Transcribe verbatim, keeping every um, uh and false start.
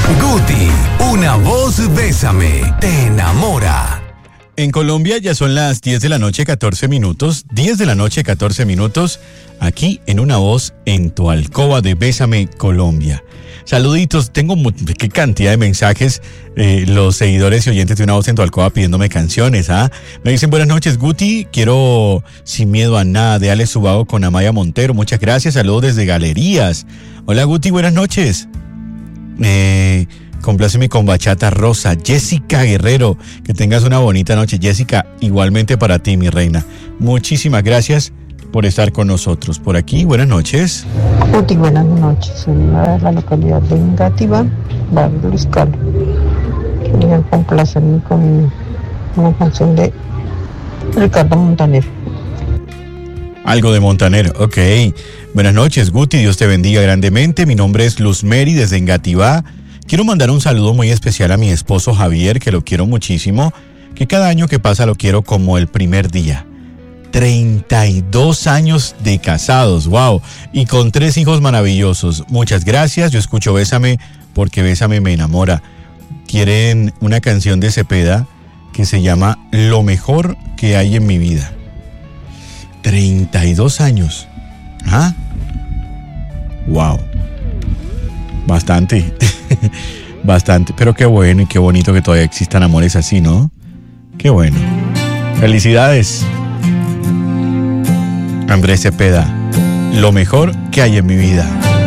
Guti, una voz Bésame, te enamora. En Colombia ya son las diez de la noche, catorce minutos. diez de la noche, catorce minutos. Aquí en Una Voz en tu alcoba de Bésame Colombia. Saluditos, tengo mu- qué cantidad de mensajes, eh, los seguidores y oyentes de Una Voz en tu alcoba pidiéndome canciones, ¿ah? Me dicen buenas noches, Guti, quiero Sin Miedo a Nada de Alex Ubago con Amaya Montero, muchas gracias, saludos desde Galerías. Hola Guti, buenas noches. Eh, compláceme con Bachata Rosa, Jessica Guerrero, que tengas una bonita noche. Jessica, igualmente para ti, mi reina. Muchísimas gracias por estar con nosotros. Por aquí, buenas noches. Guti, buenas noches. Soy una de la localidad de Engativá, barrio Luis Carlos. Quería complacerme con una canción de Ricardo Montaner. Algo de Montaner, ok. Buenas noches, Guti, Dios te bendiga grandemente. Mi nombre es Luz Mary desde Engativá. Quiero mandar un saludo muy especial a mi esposo Javier, que lo quiero muchísimo, que cada año que pasa lo quiero como el primer día. treinta y dos años de casados, wow, y con tres hijos maravillosos. Muchas gracias, yo escucho Bésame porque Bésame me enamora. Quieren una canción de Cepeda que se llama Lo mejor que hay en mi vida. treinta y dos años. ¿Ah? Wow. Bastante. Bastante. Pero qué bueno y qué bonito que todavía existan amores así, ¿no? Qué bueno. Felicidades. Andrés Cepeda. Lo mejor que hay en mi vida.